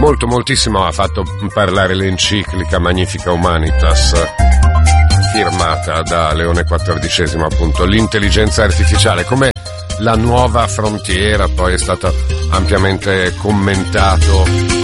moltissimo ha fatto parlare l'enciclica Magnifica Humanitas, firmata da Leone XIV, appunto, l'intelligenza artificiale come la nuova frontiera. Poi è stato ampiamente commentato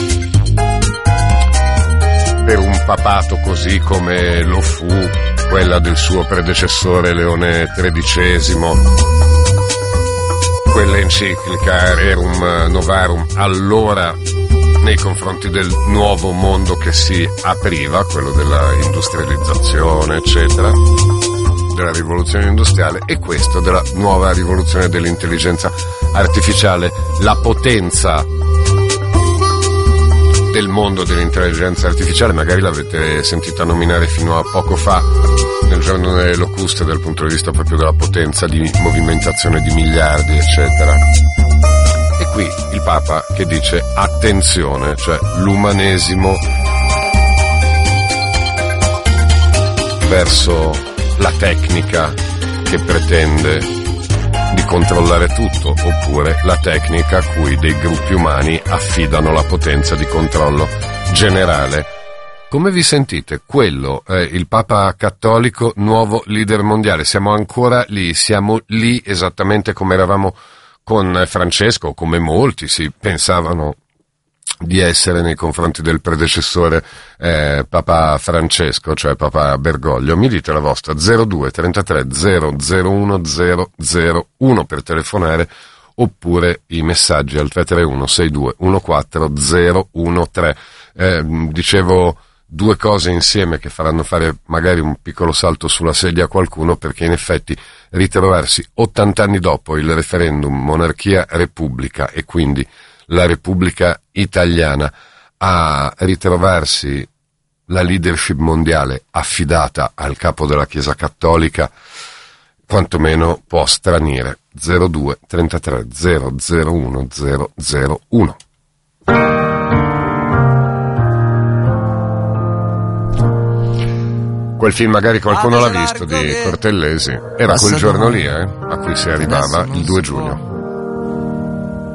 per un papato così come lo fu quella del suo predecessore Leone XIII. Quell'enciclica Rerum Novarum, allora nei confronti del nuovo mondo che si apriva, quello della industrializzazione, eccetera, della rivoluzione industriale, e questo della nuova rivoluzione dell'intelligenza artificiale. La potenza del mondo dell'intelligenza artificiale magari l'avete sentita nominare fino a poco fa nel giorno delle locuste, dal punto di vista proprio della potenza di movimentazione di miliardi, eccetera. E qui il Papa che dice attenzione, cioè l'umanesimo verso la tecnica che pretende di controllare tutto, oppure la tecnica a cui dei gruppi umani affidano la potenza di controllo generale. Come vi sentite? Quello è il Papa cattolico, nuovo leader mondiale. Siamo ancora lì, siamo lì esattamente come eravamo con Francesco, come molti si pensavano di essere nei confronti del predecessore Papa Francesco, cioè Papa Bergoglio. Mi dite la vostra, 02 33 001 001 per telefonare, oppure i messaggi al 331 62 14 013. Dicevo due cose insieme che faranno fare magari un piccolo salto sulla sedia a qualcuno, perché in effetti ritrovarsi 80 anni dopo il referendum monarchia-repubblica, e quindi la Repubblica Italiana, a ritrovarsi la leadership mondiale affidata al capo della Chiesa Cattolica, quantomeno può stranire. 02 33 001 001. Quel film magari qualcuno l'ha visto, di Cortellesi. Era quel giorno lì, a cui si arrivava il 2 giugno.